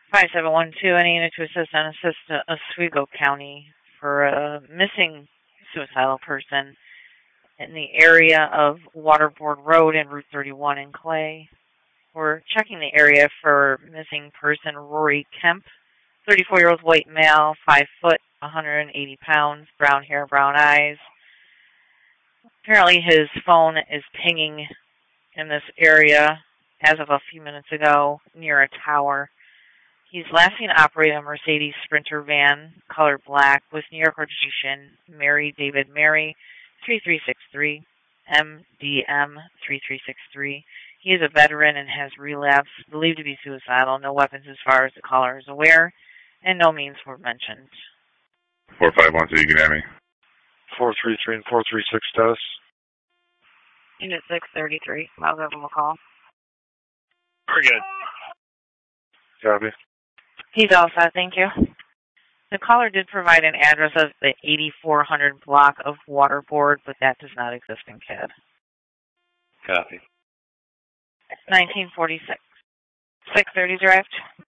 5712, any unit to assist and assist Oswego County for a missing suicidal person in the area of Waterboard Road and Route 31 in Clay. We're checking the area for missing person Rory Kemp, 34-year-old white male, 5 foot, 180 pounds, brown hair, brown eyes. Apparently his phone is pinging in this area as of a few minutes ago near a tower. He's last seen operating a Mercedes Sprinter van, color black, with New York registration, Mary David Mary, 3363, MDM 3363. He is a veteran and has relapsed, believed to be suicidal, no weapons as far as the caller is aware, and no means were mentioned. 4512, you can have me. 433 and 436 status. Unit 633, I'll give him a call. Very good. Copy. He's all set, thank you. The caller did provide an address of the 8400 block of Waterboard, but that does not exist in CAD. Copy. 1946. 630 direct.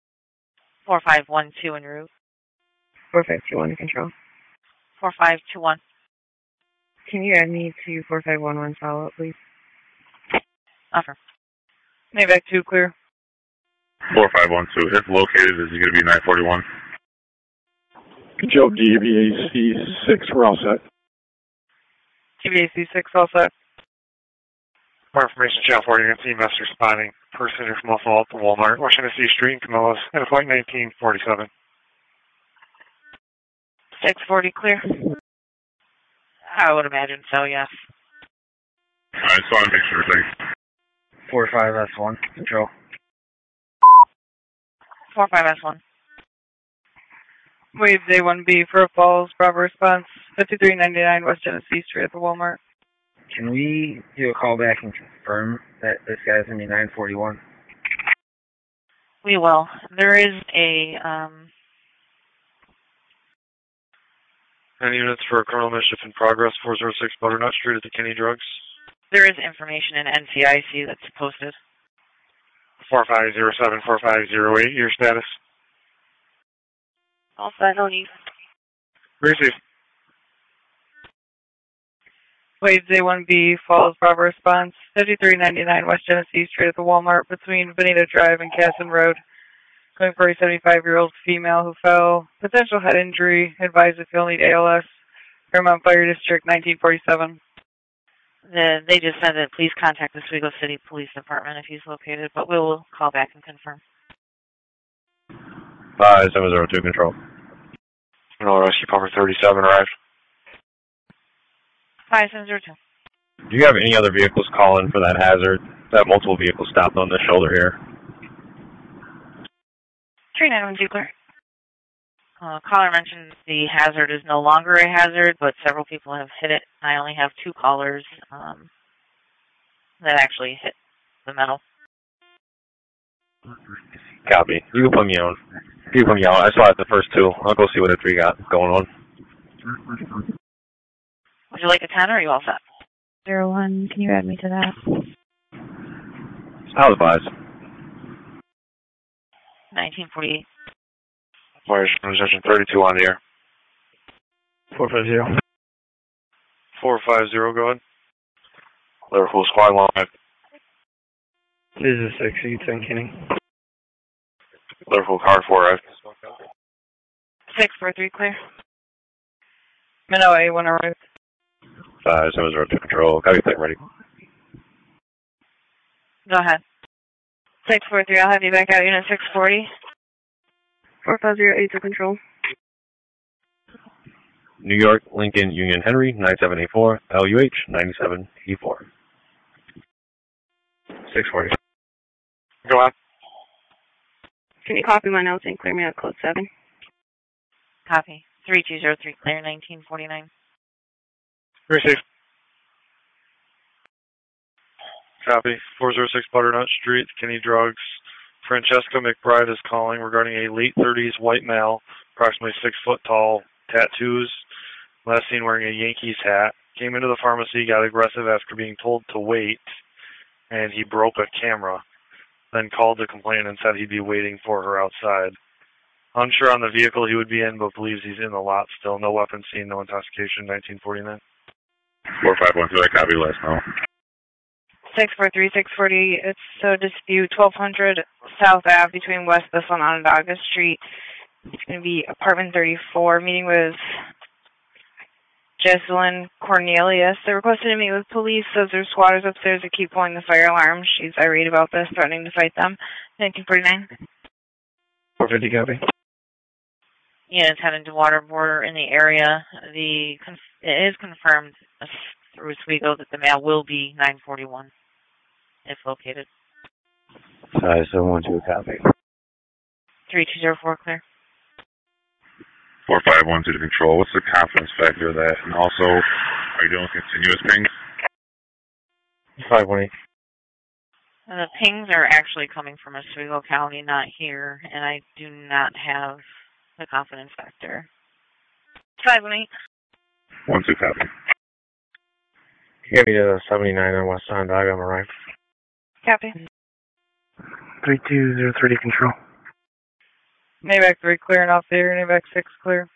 4512 en route. 4521 to control. 4521. Can you add me to 4511 follow-up, please? Offer. Maybach 2 clear. 4512, if located, is it going to be 941? Joe DBAC 6, we're all set. TBAC 6 all set. More information, Channel 40, you're going to see Master responding. Person here from Buffalo at the Walmart, Washington D.C. Street in Camillus, at a flight 1947. 640 clear? I would imagine so, yes. I just want to make sure, thanks. 45S1, control. 45S1. Waves A1B for Falls, proper response, 5399 West Genesee Street at the Walmart. Can we do a call back and confirm that this guy's going to be 941? We will. There is a, Any units for criminal mischief in progress, 406 Butternut Street at the Kinney Drugs. there is information in NCIC that's posted. 4507, 4508, your status. All set, no need. Receive. Waves A1B, Falls, proper response, 5399 West Genesee Street at the Walmart between Bonita Drive and Casson Road. Going for a 75-year-old female who fell. Potential head injury. Advised if you'll need ALS. Paramount Fire District, 1947. They just said that please contact the Oswego City Police Department if he's located, but we will call back and confirm. 5702, control. Criminal Rescue Pumper 37 arrived. 5702. Do you have any other vehicles calling for that hazard? That multiple vehicles stopped on the shoulder here. 3912 clear. Caller mentioned the hazard is no longer a hazard, but several people have hit it. I only have 2 callers that actually hit the metal. Copy. You can put me on. You can put me on. I saw it the first 2. I'll go see what the 3 got going on. Would you like a 10 or are you all set? 01, can you add me to that? I'll advise. 1948. Fire Station 32 on the air. 450. 450, go ahead. Liverpool Squad line. This is 6, you can Kenny. Liverpool Car 4 arrived. 643 clear. Minnow A1 arrived. 5702, control. Copy, plate ready. Go ahead. 643, I'll have you back out. Unit 640. 4508 to control. New York, Lincoln, Union Henry, 9784, LUH, 97E4. 640. Go on. Can you copy my notes and clear me out code 7? Copy. 3203 clear, 1949. Receive. Copy. 406 Butternut Street, Kinney Drugs. Francesca McBride is calling regarding a late 30s white male, approximately 6 foot tall, tattoos, last seen wearing a Yankees hat. Came into the pharmacy, got aggressive after being told to wait, and he broke a camera. then called to complain and said he'd be waiting for her outside. Unsure on the vehicle he would be in, but believes he's in the lot still. No weapons seen, no intoxication, 1949. 4512, I copy last now. 643, 640, it's a dispute, 1200 South Ave between West Thistle and Onondaga Street. It's going to be apartment 34, meeting with Jesselyn Cornelius. They requested to meet with police, says there's squatters upstairs that keep pulling the fire alarm. She's irate about this, threatening to fight them. 1949. 450 copy. Units heading to Waterboard in the area. It is confirmed through Oswego that the male will be 941 if located. Size 712 copy. 3204 clear. 4512 to control. What's the confidence factor of that? And also, are you doing continuous pings? 518. The pings are actually coming from Oswego County, not here, and I do not have the confidence factor. 518. 12 copy. Get me to 79 on West Onondaga, am I right? Copy. 3203 to control. NAVAC 3 clear and off there, NAVAC 6 clear.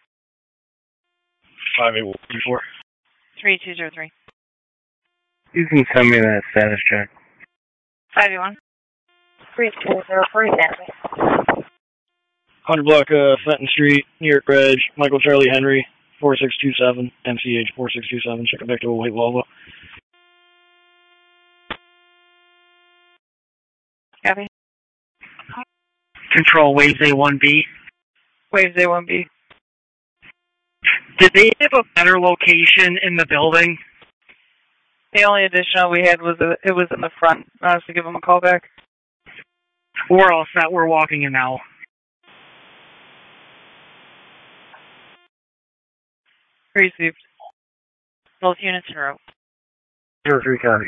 5814. 3203. You can send me that status check. 581. 3203 copy. 100 block Fenton Street, New York Reg, Michael Charlie Henry, 4627, MCH 4627, checking back to a white Volvo. Copy. Control, Waves A1B. Waves A1B. Did they have a better location in the building? The only additional we had was it was in the front. I was to give them a call back. Or else that we're walking in now. Received. Both units in row. 03 copy.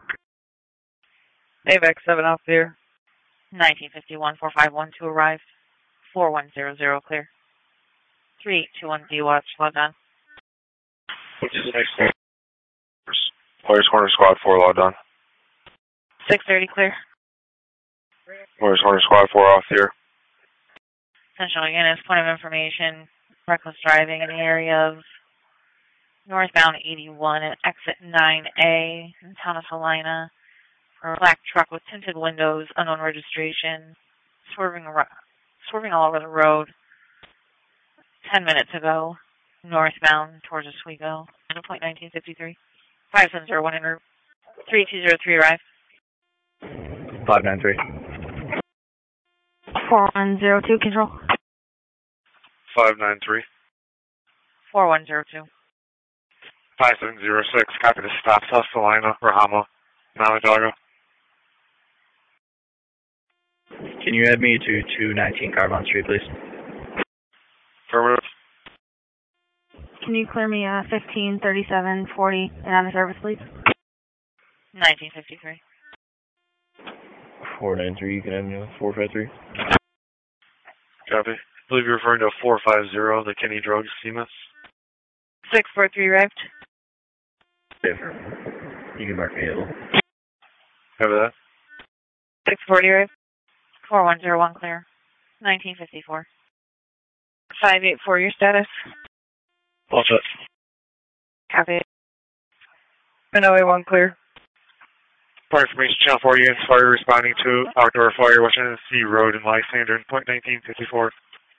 NAVAC 7 off there. 1951 4512 arrived. 4100 clear. 3821 D-Watch, logged on. Players Corner Squad 4 logged on. 630 clear. Players Corner Squad 4 off here. Central units, point of information, reckless driving in the area of northbound 81 and exit 9A in the town of Helena. For a black truck with tinted windows, unknown registration, swerving all over the road 10 minutes ago, northbound towards Oswego. 1953. 5701 en route. 3203 arrive. 593. 4102 control. 593. 4102. 5706, copy to stop, South Salina, Rahama, Onondaga. Can you add me to 219 Carbon Street, please? Affirmative. Can you clear me 15, 37, 40 and out of service, please? 1953. 493, you can add me with 453. Copy. I believe you're referring to 450, the Kenny Drugs CMS. 643 arrived. Different. You can mark me able. Have that. 640 arrived. 4101 clear. 1954. 584 your status. All set. Copy. Minoa 1 clear. For information, Channel 4 units, fire responding to outdoor fire, Washington C Road in Lysander, point 1954.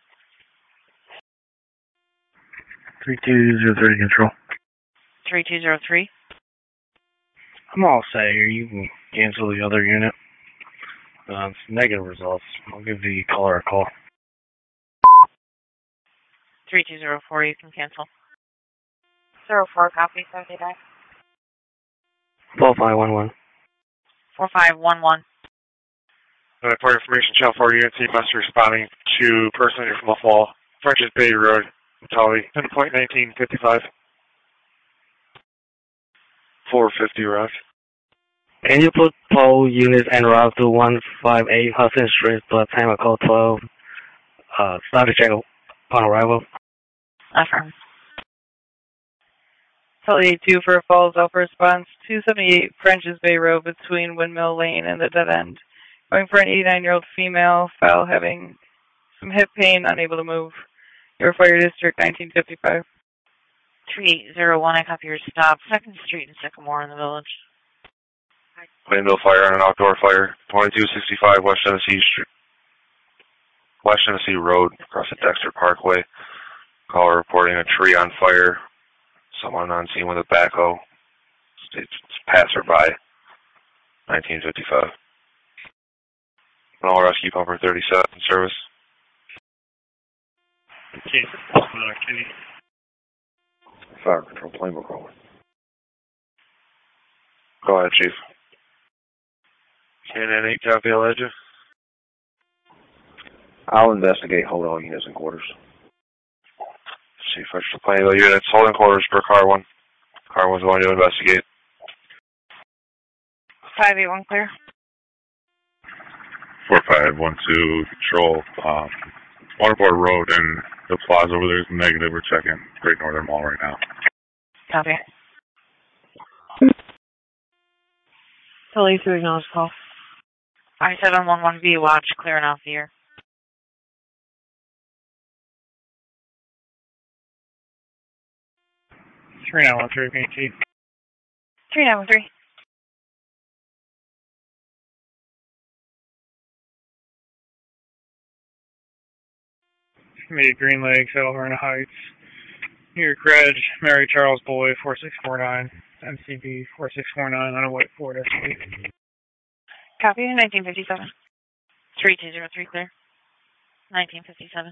3203 control. 3203. I'm all set here. You can cancel the other unit. It's negative results. I'll give the caller a call. 3204, you can cancel. 04 copy, 79. 4511. 4511. For information, Channel 4 units, must responding to person from the fall, French's Bay Road, Tully, point 1955. 450 route. Can you put pole units en route to 158 Hudson Street, but time I call 12? Start to check upon arrival. Affirm. Tully 82 for a Falls Alpha response. 278 French's Bay Road between Windmill Lane and the dead end. Going for an 89-year-old female, fell, having some hip pain, unable to move. Your fire district, 1955. 3801, I copy your stop. 2nd Street and Sycamore in the village. Plainville Fire on an outdoor fire. 2265 West Tennessee Street. West Tennessee Road across the Dexter Parkway. Caller reporting a tree on fire. Someone on scene with a backhoe. It's passerby. 1955. All rescue pumper 37 in service. Kenny. Fire control Plainville calling. Go ahead, Chief. Cannon 8 copy, Elijah. I'll investigate. Hold all units in quarters. Chief, extra Plainville units holding quarters per car 1. Car 1's going to investigate. 581 clear. 4512 control. Waterboard Road and the plaza over there is negative. We're checking Great Northern Mall right now. Copy. Police to acknowledge call. I-711B watch clearing off the air. Three 3913 PT. 3913. Made Green Lake, Elverna Heights. New York Reg, Mary Charles Boy, 4649. MCB 4649 on a white Ford SUV. Copy, 1957. 3203 clear. 1957.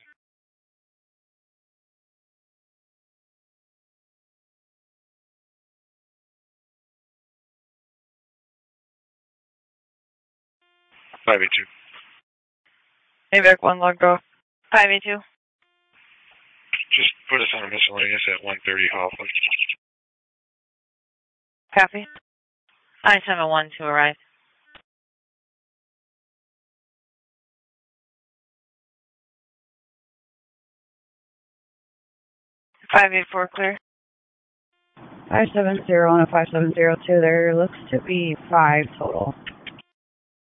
AVAC 1 logged off. 582. Just put us on a miscellaneous at 130 Hoffman. Copy. I-712 arrive. .584 clear. 570 on a 5702. There looks to be 5 total.